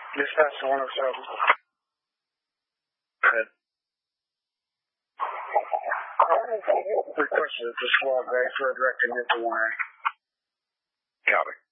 Dispatch to 107. Good. Requested for squad back for a direct admit to 1A. Copy.